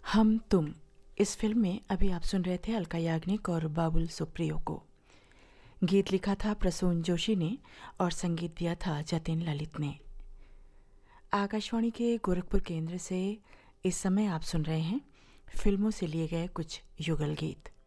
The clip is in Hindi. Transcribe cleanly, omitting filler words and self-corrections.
हम तुम इस फिल्म में अभी आप सुन रहे थे अलका याग्निक और बाबुल सुप्रियो को। गीत लिखा था प्रसून जोशी ने और संगीत दिया था जतिन ललित ने। आकाशवाणी के गोरखपुर केंद्र से इस समय आप सुन रहे हैं फिल्मों से लिए गए कुछ युगल गीत।